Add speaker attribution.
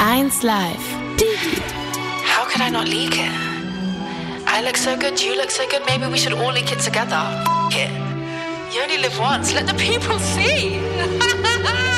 Speaker 1: 1 Live.
Speaker 2: How could I not leak it? I look so good, you look so good, maybe we should all leak it together. F it. You only live once, let the people see.